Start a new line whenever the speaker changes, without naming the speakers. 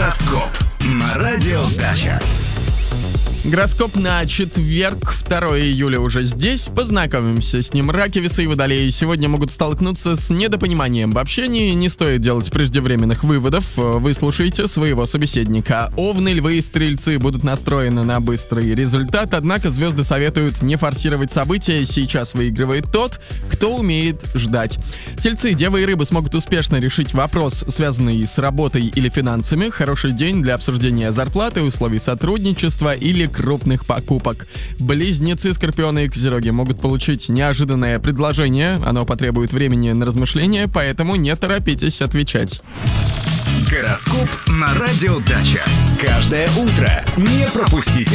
Гороскоп на Радио Дача.
Гороскоп на четверг, 2 июля уже здесь. Познакомимся с ним. Раки, весы и водолеи сегодня могут столкнуться с недопониманием в общении. Не стоит делать преждевременных выводов. Выслушайте своего собеседника. Овны, львы и стрельцы будут настроены на быстрый результат, однако звезды советуют не форсировать события. Сейчас выигрывает тот, кто умеет ждать. Тельцы, девы и рыбы смогут успешно решить вопрос, связанный с работой или финансами. Хороший день для обсуждения зарплаты, условий сотрудничества или крупных покупок. Близнецы, скорпионы и козероги могут получить неожиданное предложение. Оно потребует времени на размышления, поэтому не торопитесь отвечать.
Гороскоп на Радио Дача. Каждое утро не пропустите.